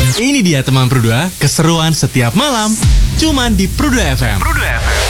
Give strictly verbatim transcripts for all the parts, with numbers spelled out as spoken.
Ini dia teman Prudua, keseruan setiap malam, cuman di Prudua F M. Prudua F M.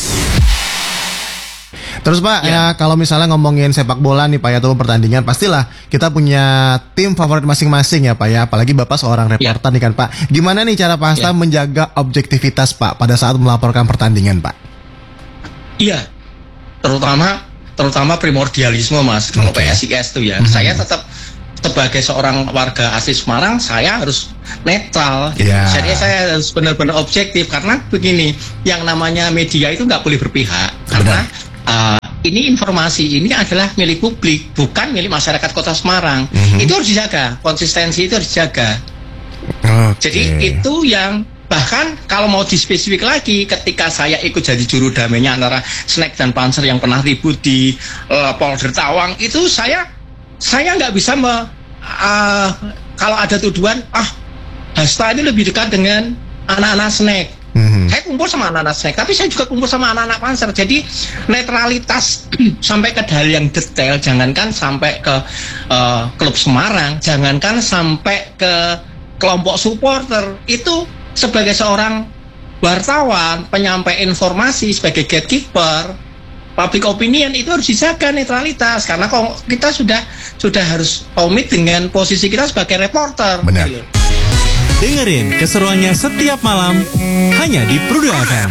Terus Pak, ya. ya kalau misalnya ngomongin sepak bola nih Pak ya, atau pertandingan, pastilah kita punya tim favorit masing-masing ya Pak ya. Apalagi Bapak seorang reporter ya. nih kan Pak. Gimana nih cara Pak Hasta ya. menjaga objektivitas Pak pada saat melaporkan pertandingan Pak? Iya, terutama terutama primordialisme Mas. Kalau okay. P S I S tuh ya, mm-hmm. saya tetap sebagai seorang warga asli Semarang, saya harus netral. Yeah. Jadi saya harus benar-benar objektif, karena begini, yang namanya media itu nggak boleh berpihak. Karena uh, ini informasi ini adalah milik publik, bukan milik masyarakat Kota Semarang. Mm-hmm. Itu harus dijaga, konsistensi itu harus dijaga. Okay. Jadi itu yang bahkan kalau mau dispesifik lagi, ketika saya ikut jadi juru damainya antara Snack dan Panser yang pernah ribut di uh, Polder Tawang, itu saya saya nggak bisa me, uh, kalau ada tuduhan, ah Hasta ini lebih dekat dengan anak-anak Snack. Mm-hmm. Saya kumpul sama anak-anak Snack, tapi saya juga kumpul sama anak-anak Panser. Jadi netralitas sampai ke hal yang detail, jangankan sampai ke uh, klub Semarang, jangankan sampai ke kelompok supporter. Itu sebagai seorang wartawan, penyampai informasi, sebagai gatekeeper, public opinion, itu harus dijaga netralitas, karena kalau kita sudah sudah harus komit dengan posisi kita sebagai reporter. Benar. Dengerin keseruannya setiap malam hanya di Prudua F M.